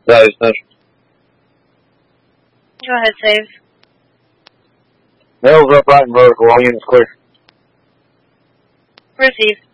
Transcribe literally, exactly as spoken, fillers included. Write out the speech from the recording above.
That is no. Go ahead, save. Nails upright and vertical. All units clear. Receive.